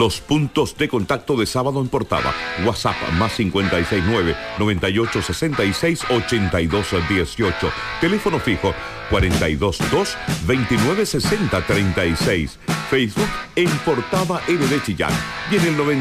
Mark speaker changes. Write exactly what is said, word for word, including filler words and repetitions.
Speaker 1: Los puntos de contacto de Sábado en Portada. WhatsApp más cincuenta y seis nueve, noventa y ocho sesenta y seis, ochenta y dos dieciocho. Teléfono fijo cuarenta y dos dos, veintinueve sesenta treinta y seis. Facebook en Portada N de Chillán. Y en el noventa